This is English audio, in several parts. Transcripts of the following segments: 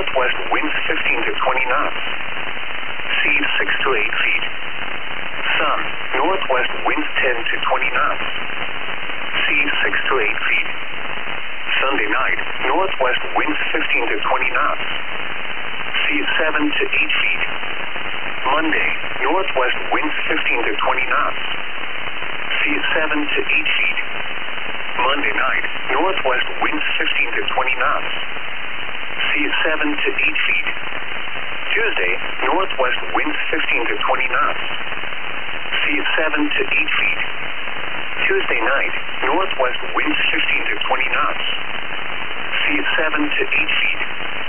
northwest winds 15 to 20 knots. Seas 6 to 8 feet. Sun, northwest winds 10 to 20 knots. Seas 6 to 8 feet. Sunday night, northwest winds 15 to 20 knots. Seas 7 to 8 feet. Monday, northwest winds 15 to 20 knots. Seas 7 to 8 feet. Monday night, northwest winds 15 to 20 knots. Seas 7 to 8 feet. Tuesday, northwest winds 15 to 20 knots. Seas 7 to 8 feet. Tuesday night, northwest winds 15 to 20 knots. Seas 7 to 8 feet.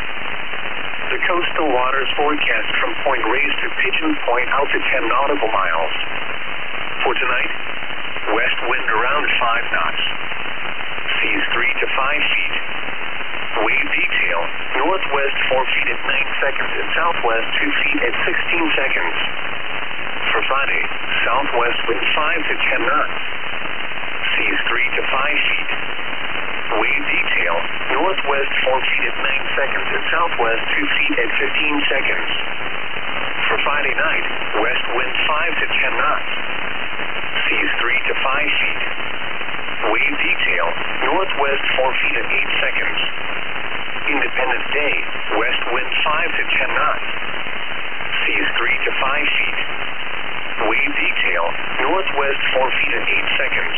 The coastal waters forecast from Point Reyes to Pigeon Point out to 10 nautical miles. For tonight, west wind around 5 knots. Seas 3 to 5 feet. Wave detail, northwest 4 feet at 9 seconds and southwest 2 feet at 16 seconds. For Friday, southwest wind 5 to 10 knots. Seas 3 to 5 feet. Wave detail, northwest 4 feet at 9 seconds and southwest 2 feet at 15 seconds. For Friday night, west wind 5 to 10 knots. Seas 3 to 5 feet. Wave detail, northwest 4 feet at 8 seconds. Independence Day, west wind 5 to 10 knots. Seas 3 to 5 feet. Wave detail, northwest 4 feet at 8 seconds.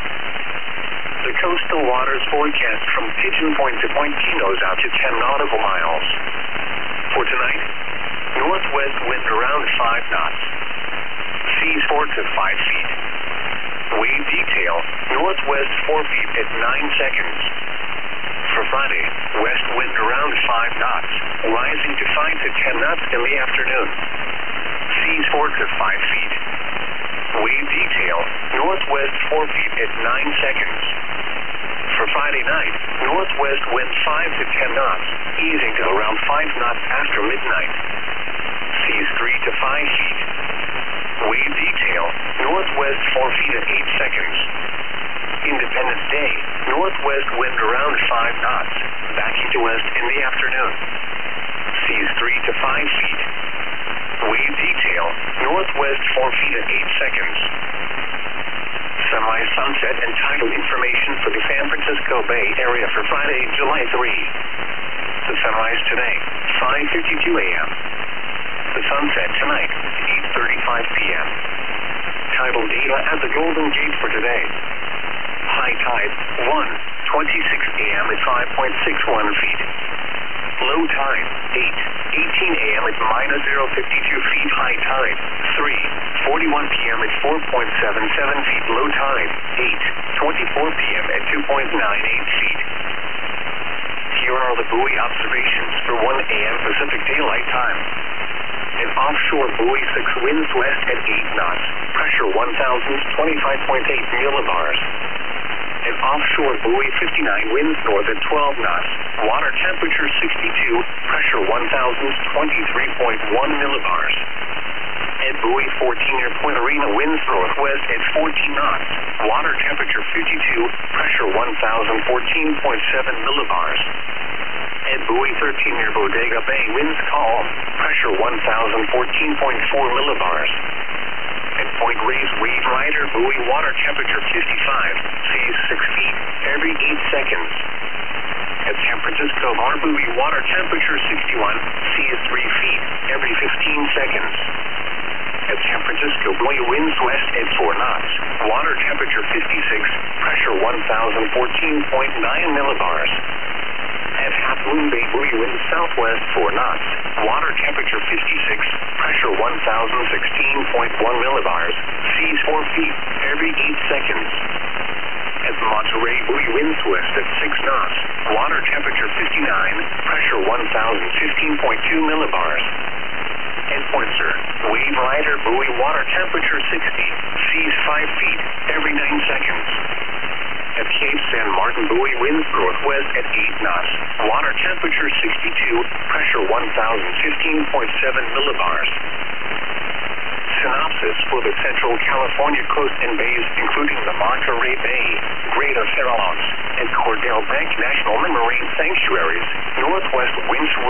The coastal waters forecast from Pigeon Point to Point Pinos out to 10 nautical miles. For tonight, northwest wind around 5 knots. Seas 4 to 5 feet. Wave detail, northwest 4 feet at 9 seconds. For Friday, west wind around 5 knots, rising to 5 to 10 knots in the afternoon. Seas 4 to 5 feet. Wave detail, northwest 4 feet at 9 seconds. For Friday night, northwest wind 5 to 10 knots, easing to around 5 knots after midnight. Seas 3 to 5 feet. Wave detail, northwest 4 feet at 8 seconds. Independence Day, northwest wind around 5 knots, backing to west in the afternoon. Seas 3 to 5 feet. Wave detail, northwest 4 feet at 8 seconds. Semi-sunset and tidal information for the San Francisco Bay Area for Friday, July 3. The sunrise today, 5:52 a.m. The sunset tonight, 8:35 p.m. Tidal data at the Golden Gate for today. High tide, 1:26 a.m. at 5.61 feet. Low tide, 8:18 a.m. at -0.52 feet. High tide, 3:41 p.m. at 4.77 feet. Low tide, 8:24 p.m. at 2.98 feet. Here are the buoy observations for 1 a.m. Pacific Daylight Time. An offshore buoy 6 winds west at 8 knots, pressure 1,025.8 millibars. An offshore buoy 59 winds north at 12 knots, water temperature 62, pressure 1,023.1 millibars. At buoy 14 near Point Arena winds northwest at 14 knots, water temperature 52, pressure 1,014.7 millibars. At buoy 13 near Bodega Bay winds calm, pressure 1,014.4 millibars. At Point Reyes Wave Rider buoy water temperature 55, seas 6 feet every 8 seconds. At San Francisco Bar buoy water temperature 61, seas 3 feet every 15 seconds. At San Francisco buoy winds west at 4 knots, water temperature 56, pressure 1,014.9 millibars. At Half Moon Bay buoy winds southwest 4 knots, water temperature 56, pressure 1,016.1 millibars, seas 4 feet every 8 seconds. At Monterey buoy winds west at 6 knots, water temperature 59, pressure 1,015.2 millibars. At Point Sur, Wave Rider buoy water temperature 60, seas 5 feet every 9 seconds. At Cape San Martin buoy winds northwest at 8 knots, water temperature 62, pressure 1,015.7 millibars. Synopsis for the Central California coast and bays, including the Monterey Bay, Greater Farallones, and Cordell Bank National Marine Sanctuaries. Northwest winds